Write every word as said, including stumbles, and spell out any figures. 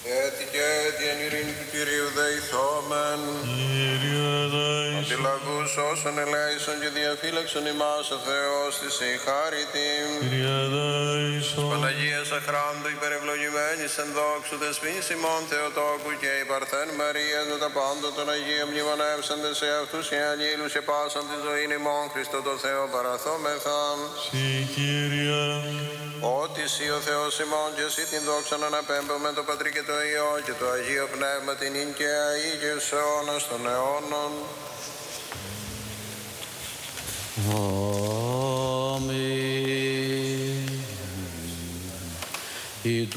έτη και έτη εν ειρήνη του Κυρίου δεηθόμεν. Κύριε δεήσον. Αντιλαβούς όσων ελέησον και διαφύλαξον ημάς ο Θεός της η χάρητη. Κύριε δεήσον. Παναγίας αχράντου υπερευλογημένης εν δόξου δεσπίνης ημών Θεοτόκου και η Παρθέν Μαρίας με τα πάντα των Αγίων μνημονεύσαντες σε αυτούς και αγγείλους και πάσαν τη ζωή ημών Χριστό το Θεό παραθόμεθα. Συ Κύριε. Ότι εσύ ο Θεός ημών και εσύ την δόξα να αναπέμπουμε το Πατρί και το Υιό και το Αγίο Πνεύμα την ίν και αεί και στους αιώνας των αιώνων. Αμήν.